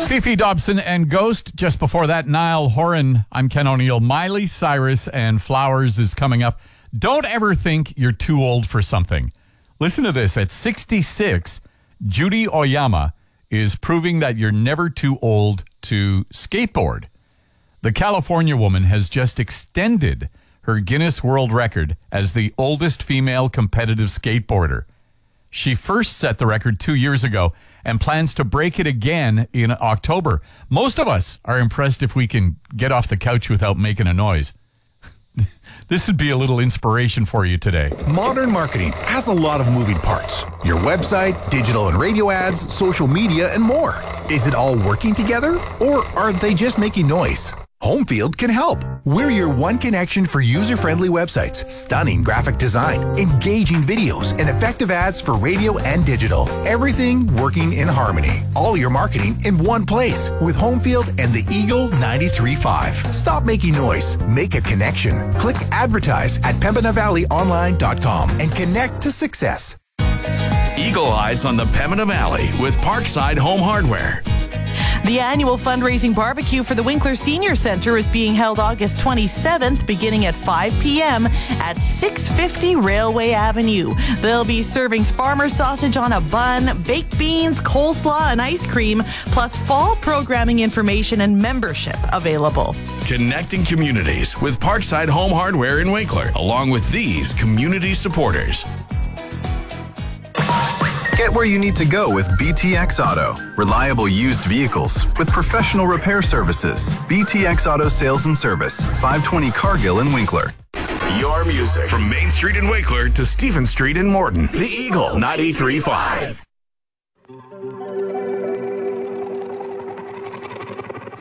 Fifi Dobson and Ghost. Just before that, Niall Horan. I'm Ken O'Neill. Miley Cyrus and Flowers is coming up. Don't ever think you're too old for something. Listen to this. At 66, Judy Oyama is proving that you're never too old to skateboard. The California woman has just extended her Guinness World Record as the oldest female competitive skateboarder. She first set the record 2 years ago and plans to break it again in October. Most of us are impressed if we can get off the couch without making a noise. This would be a little inspiration for you today. Modern marketing has a lot of moving parts. Your website, digital and radio ads, social media, and more. Is it all working together, or are they just making noise? Homefield can help. We're your one connection for user-friendly websites, stunning graphic design, engaging videos, and effective ads for radio and digital. Everything working in harmony. All your marketing in one place with Homefield and the Eagle 93.5. Stop making noise. Make a connection. Click advertise at PembinaValleyOnline.com and connect to success. Eagle Eyes on the Pembina Valley with Parkside Home Hardware. The annual fundraising barbecue for the Winkler Senior Center is being held August 27th, beginning at 5 p.m. at 650 Railway Avenue. They'll be serving farmer sausage on a bun, baked beans, coleslaw, and ice cream, plus fall programming information and membership available. Connecting communities with Parkside Home Hardware in Winkler, along with these community supporters. Get where you need to go with BTX Auto. Reliable used vehicles with professional repair services. BTX Auto Sales and Service, 520 Cargill in Winkler. Your music from Main Street in Winkler to Stephen Street in Morton. The Eagle 93.5.